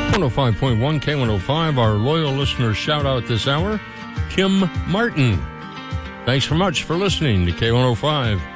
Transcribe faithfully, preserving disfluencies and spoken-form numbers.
one oh five point one K one oh five, our loyal listener shout out this hour, Kim Martin. Thanks so much for listening to K one oh five.